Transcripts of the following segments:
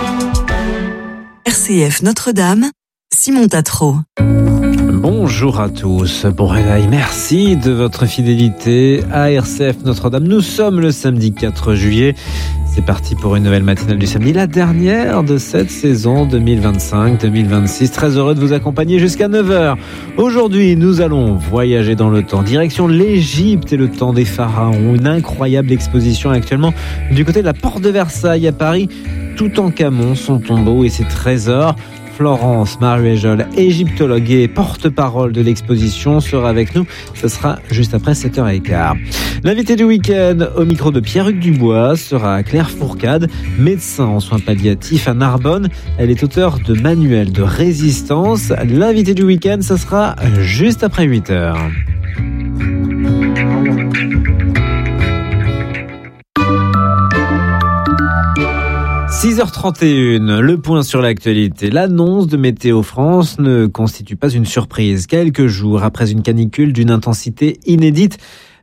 RCF Notre-Dame, Simon Tatro. Bonjour à tous, bon réveil, merci de votre fidélité à RCF Notre-Dame. Nous sommes le samedi 4 juillet, c'est parti pour une nouvelle matinale du samedi, la dernière de cette saison 2025-2026. Très heureux de vous accompagner jusqu'à 9h. Aujourd'hui, nous allons voyager dans le temps, direction l'Égypte et le temps des pharaons. Une incroyable exposition actuellement du côté de la porte de Versailles à Paris. Toutankhamon, son tombeau et ses trésors. Florence Maruéjol, égyptologue et porte-parole de l'exposition, sera avec nous. Ce sera juste après 7h15. L'invité du week-end au micro de Pierre-Hugues Dubois sera Claire Fourcade, médecin en soins palliatifs à Narbonne. Elle est auteure de manuels de résistance. L'invité du week-end, ce sera juste après 8h. 6h31, le point sur l'actualité. L'annonce de Météo France ne constitue pas une surprise. Quelques jours après une canicule d'une intensité inédite,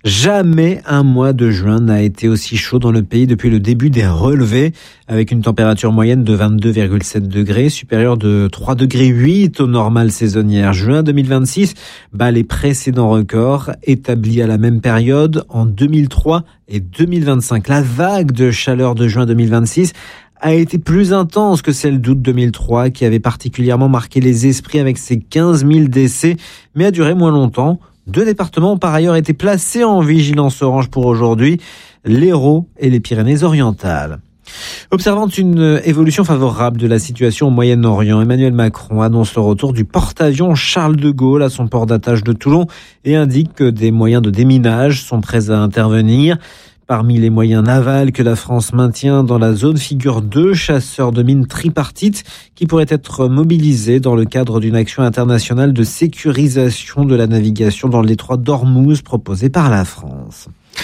jamais un mois de juin n'a été aussi chaud dans le pays depuis le début des relevés, avec une température moyenne de 22,7 degrés, supérieure de 3,8 degrés au normal saisonnière. Juin 2026 bat les précédents records établis à la même période en 2003 et 2025. La vague de chaleur de juin 2026 a été plus intense que celle d'août 2003 qui avait particulièrement marqué les esprits avec ses 15 000 décès, mais a duré moins longtemps. 2 départements ont par ailleurs été placés en vigilance orange pour aujourd'hui, l'Hérault et les Pyrénées-Orientales. Observant une évolution favorable de la situation au Moyen-Orient, Emmanuel Macron annonce le retour du porte-avions Charles de Gaulle à son port d'attache de Toulon et indique que des moyens de déminage sont prêts à intervenir. Parmi les moyens navals que la France maintient dans la zone figurent 2 chasseurs de mines tripartites qui pourraient être mobilisés dans le cadre d'une action internationale de sécurisation de la navigation dans le détroit d'Ormuz proposée par la France.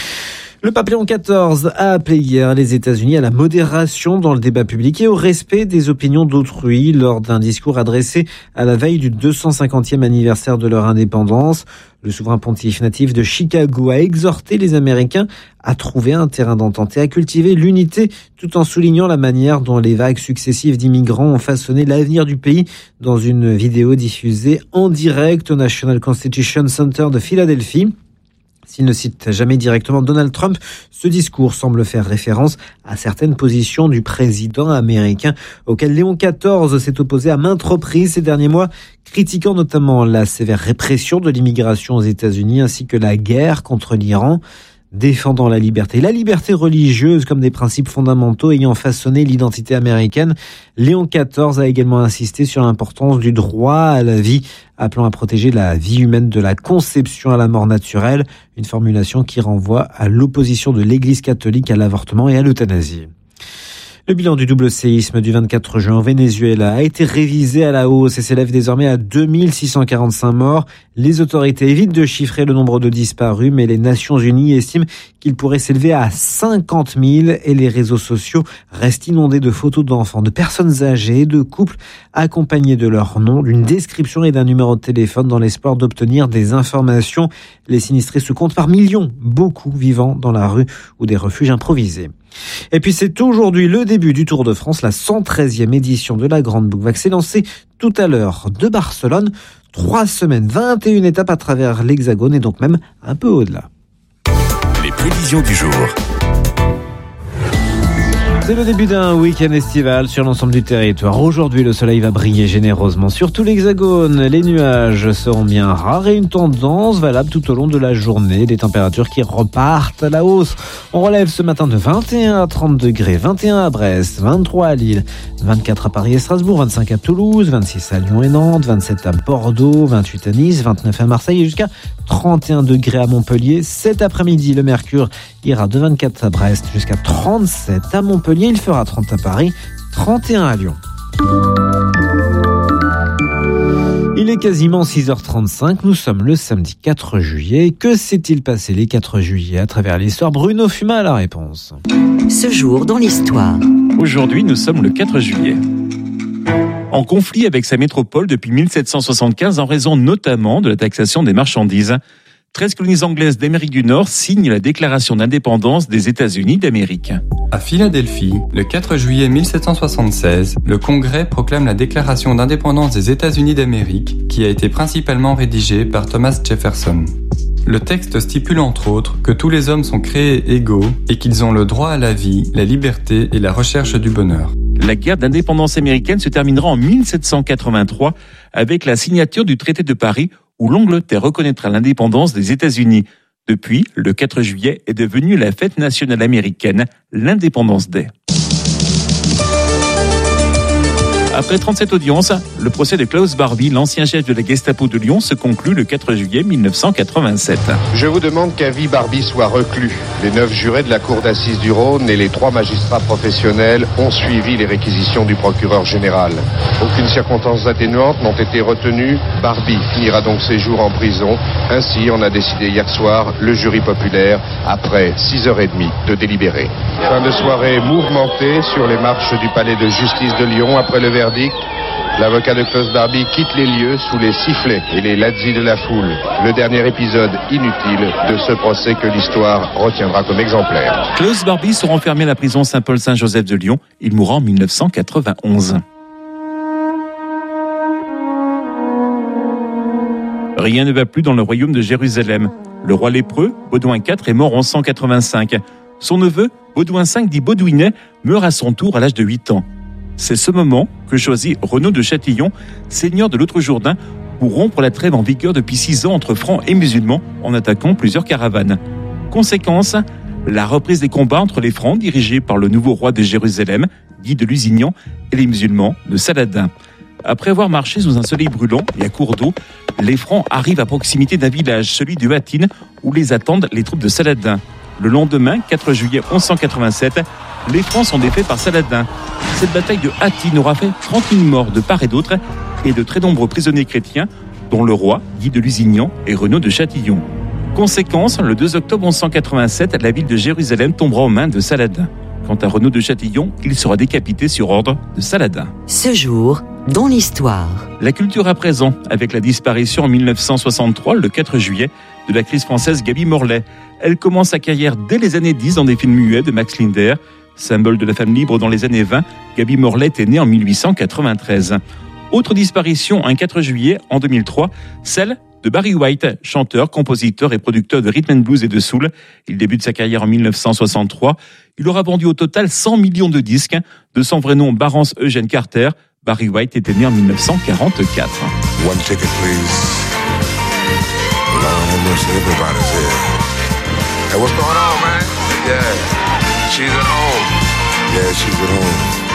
Le pape Léon XIV a appelé hier les États-Unis à la modération dans le débat public et au respect des opinions d'autrui lors d'un discours adressé à la veille du 250e anniversaire de leur indépendance. Le souverain pontife natif de Chicago a exhorté les Américains à trouver un terrain d'entente et à cultiver l'unité tout en soulignant la manière dont les vagues successives d'immigrants ont façonné l'avenir du pays dans une vidéo diffusée en direct au National Constitution Center de Philadelphie. S'il ne cite jamais directement Donald Trump, ce discours semble faire référence à certaines positions du président américain auquel Léon XIV s'est opposé à maintes reprises ces derniers mois, critiquant notamment la sévère répression de l'immigration aux États-Unis ainsi que la guerre contre l'Iran. Défendant la liberté religieuse comme des principes fondamentaux ayant façonné l'identité américaine, Léon XIV a également insisté sur l'importance du droit à la vie, appelant à protéger la vie humaine de la conception à la mort naturelle, une formulation qui renvoie à l'opposition de l'Église catholique à l'avortement et à l'euthanasie. Le bilan du double séisme du 24 juin au Venezuela a été révisé à la hausse et s'élève désormais à 2645 morts. Les autorités évitent de chiffrer le nombre de disparus, mais les Nations Unies estiment qu'il pourrait s'élever à 50 000 et les réseaux sociaux restent inondés de photos d'enfants, de personnes âgées, de couples accompagnés de leur nom, d'une description et d'un numéro de téléphone dans l'espoir d'obtenir des informations. Les sinistrés se comptent par millions, beaucoup vivant dans la rue ou des refuges improvisés. Et puis c'est aujourd'hui le début du Tour de France, la 113e édition de la Grande Boucle va s'élancer tout à l'heure de Barcelone. 3 semaines, 21 étapes à travers l'Hexagone et donc même un peu au-delà. Les prévisions du jour. C'est le début d'un week-end estival sur l'ensemble du territoire. Aujourd'hui, le soleil va briller généreusement sur tout l'Hexagone. Les nuages seront bien rares et une tendance valable tout au long de la journée. Des températures qui repartent à la hausse. On relève ce matin de 21 à 30 degrés, 21 à Brest, 23 à Lille, 24 à Paris et Strasbourg, 25 à Toulouse, 26 à Lyon et Nantes, 27 à Bordeaux, 28 à Nice, 29 à Marseille et jusqu'à 31 degrés à Montpellier. Cet après-midi, le mercure ira de 24 à Brest jusqu'à 37 à Montpellier. Il fera 30 à Paris, 31 à Lyon. Il est quasiment 6h35, nous sommes le samedi 4 juillet. Que s'est-il passé les 4 juillet à travers l'histoire? Bruno Fuma a la réponse. Ce jour dans l'histoire. Aujourd'hui, nous sommes le 4 juillet. En conflit avec sa métropole depuis 1775 en raison notamment de la taxation des marchandises. 13 colonies anglaises d'Amérique du Nord signent la déclaration d'indépendance des États-Unis d'Amérique. À Philadelphie, le 4 juillet 1776, le Congrès proclame la déclaration d'indépendance des États-Unis d'Amérique, qui a été principalement rédigée par Thomas Jefferson. Le texte stipule entre autres que tous les hommes sont créés égaux et qu'ils ont le droit à la vie, la liberté et la recherche du bonheur. La guerre d'indépendance américaine se terminera en 1783 avec la signature du traité de Paris où l'Angleterre reconnaîtra l'indépendance des États-Unis. Depuis, le 4 juillet est devenu la fête nationale américaine, l'Independence Day. Après 37 audiences, le procès de Klaus Barbie, l'ancien chef de la Gestapo de Lyon, se conclut le 4 juillet 1987. Je vous demande qu'Avi Barbie soit reclus. Les 9 jurés de la cour d'assises du Rhône et les 3 magistrats professionnels ont suivi les réquisitions du procureur général. Aucune circonstance atténuante n'ont été retenues. Barbie finira donc ses jours en prison. Ainsi en a décidé hier soir le jury populaire après 6h30 de délibérer. Fin de soirée mouvementée sur les marches du palais de justice de Lyon après le verdict. L'avocat de Klaus Barbie quitte les lieux sous les sifflets et les lazzi de la foule. Le dernier épisode inutile de ce procès que l'histoire retiendra comme exemplaire. Klaus Barbie sera enfermé à la prison Saint-Paul-Saint-Joseph de Lyon. Il mourra en 1991. Rien ne va plus dans le royaume de Jérusalem. Le roi lépreux, Baudouin IV, est mort en 185. Son neveu, Baudouin V dit Baudouinet, meurt à son tour à l'âge de 8 ans. C'est ce moment que choisit Renaud de Châtillon, seigneur de l'Autre-Jourdain, pour rompre la trêve en vigueur depuis 6 ans entre francs et musulmans en attaquant plusieurs caravanes. Conséquence, la reprise des combats entre les francs dirigés par le nouveau roi de Jérusalem, Guy de Lusignan, et les musulmans de Saladin. Après avoir marché sous un soleil brûlant et à court d'eau, les francs arrivent à proximité d'un village, celui de Hattin, où les attendent les troupes de Saladin. Le lendemain, 4 juillet 1187, les Francs sont défaits par Saladin. Cette bataille de Hattin aura fait 30 000 morts de part et d'autre et de très nombreux prisonniers chrétiens, dont le roi, Guy de Lusignan et Renaud de Châtillon. Conséquence, le 2 octobre 1187, la ville de Jérusalem tombera aux mains de Saladin. Quant à Renaud de Châtillon, il sera décapité sur ordre de Saladin. Ce jour, dans l'histoire. La culture à présent, avec la disparition en 1963, le 4 juillet, de l'actrice française Gaby Morlet. Elle commence sa carrière dès les années 10 dans des films muets de Max Linder. Symbole de la femme libre dans les années 20, Gaby Morlet est née en 1893. Autre disparition, un 4 juillet en 2003, celle de Barry White, chanteur, compositeur et producteur de rhythm and blues et de soul. Il débute sa carrière en 1963. Il aura vendu au total 100 millions de disques. De son vrai nom, Barrance Eugène Carter, Barry White était né en 1944. One ticket, please. Lord have mercy, everybody's here. Hey, what's going on, man? Yeah, she's at home. Yeah, she's at home.